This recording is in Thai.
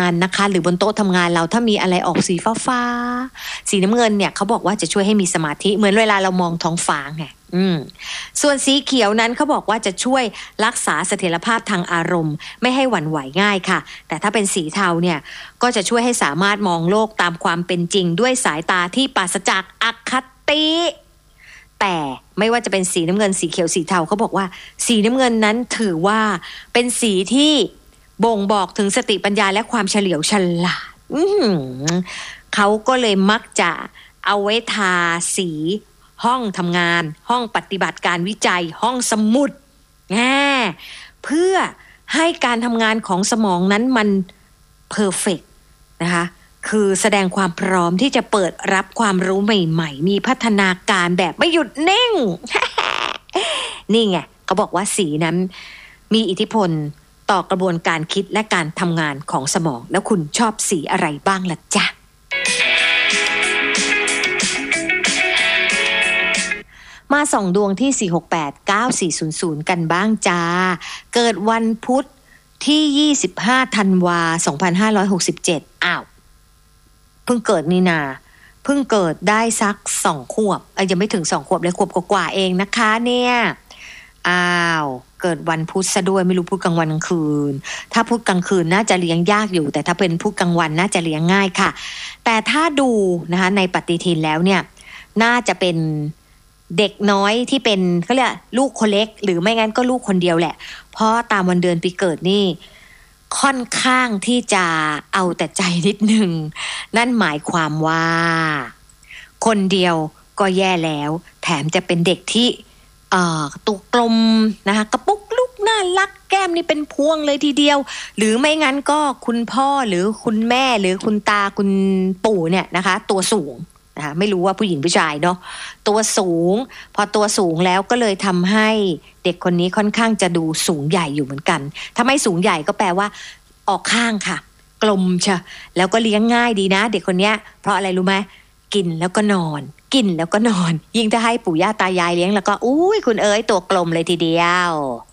านนะคะหรือบนโต๊ะทำงานเราถ้ามีอะไรออกสีฟ้าๆสีน้ำเงินเนี่ยเขาบอกว่าจะช่วยให้มีสมาธิเหมือนเวลาเรามองท้องฟ้าไงส่วนสีเขียวนั้นเขาบอกว่าจะช่วยรักษาเสถียรภาพทางอารมณ์ไม่ให้หวั่นไหวง่ายค่ะแต่ถ้าเป็นสีเทาเนี่ยก็จะช่วยให้สามารถมองโลกตามความเป็นจริงด้วยสายตาที่ปราศจากอคติแต่ไม่ว่าจะเป็นสีน้ำเงินสีเขียวสีเทาเขาบอกว่าสีน้ำเงินนั้นถือว่าเป็นสีที่บ่งบอกถึงสติปัญญาและความเฉลียวฉลาดเขาก็เลยมักจะเอาไว้ทาสีห้องทำงานห้องปฏิบัติการวิจัยห้องสมุดเพื่อให้การทำงานของสมองนั้นมันเพอร์เฟกต์นะคะคือแสดงความพร้อมที่จะเปิดรับความรู้ใหม่ๆมีพัฒนาการแบบไม่หยุดนิ่ง นี่ไงเขาบอกว่าสีนั้นมีอิทธิพลต่อกระบวนการคิดและการทำงานของสมองแล้วคุณชอบสีอะไรบ้างล่ะจ๊ะมาส่องดวงที่4689400กันบ้างจ้าเกิดวันพุธที่25ธันวา2567อ้าวเพิ่งเกิดนี่นาเพิ่งเกิดได้สัก2ขวบยังไม่ถึง2ขวบเลยขวบกว่าๆเองนะคะเนี่ยอ้าวเกิดวันพุธซะด้วยไม่รู้พุธกลางวันกลางคืนถ้าพุธกลางคืนน่าจะเลี้ยงยากอยู่แต่ถ้าเป็นพุธกลางวันน่าจะเลี้ยงง่ายค่ะแต่ถ้าดูนะคะในปฏิทินแล้วเนี่ยน่าจะเป็นเด็กน้อยที่เป็นเขาเรียกลูกคนเล็กหรือไม่งั้นก็ลูกคนเดียวแหละเพราะตามวันเดือนปีเกิดนี่ค่อนข้างที่จะเอาแต่ใจนิดนึงนั่นหมายความว่าคนเดียวก็แย่แล้วแถมจะเป็นเด็กที่ตัวกลมนะคะกระปุกลูกน่ารักแก้มนี่เป็นพวงเลยทีเดียวหรือไม่งั้นก็คุณพ่อหรือคุณแม่หรือคุณตาคุณปู่เนี่ยนะคะตัวสูงนะคะไม่รู้ว่าผู้หญิงผู้ชายเนาะตัวสูงพอตัวสูงแล้วก็เลยทำให้เด็กคนนี้ค่อนข้างจะดูสูงใหญ่อยู่เหมือนกันถ้าไม่สูงใหญ่ก็แปลว่าออกข้างค่ะกลมเชียวแล้วก็เลี้ยงง่ายดีนะเด็กคนนี้เพราะอะไรรู้ไหมกินแล้วก็นอนกินแล้วก็นอนยิ่งถ้าให้ปู่ย่าตายายเลี้ยงแล้วก็อุ้ยคุณเอ๋ยตัวกลมเลยทีเดียว